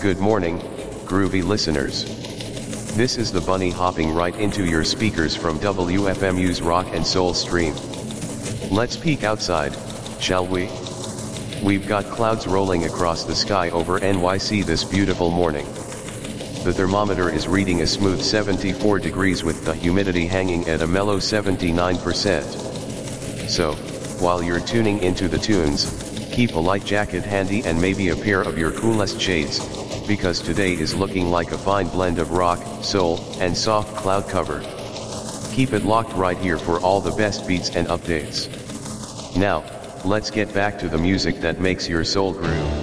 Good morning, groovy listeners. This is the bunny hopping right into your speakers from WFMU's Rock and Soul stream. Let's peek outside, shall we? We've got clouds rolling across the sky over NYC this beautiful morning. The thermometer is reading a smooth 74 degrees with the humidity hanging at a mellow 79%. So, while you're tuning into the tunes, keep a light jacket handy and maybe a pair of your coolest shades, because today is looking like a fine blend of rock, soul, and soft cloud cover. Keep it locked right here for all the best beats and updates. Now, let's get back to the music that makes your soul groove.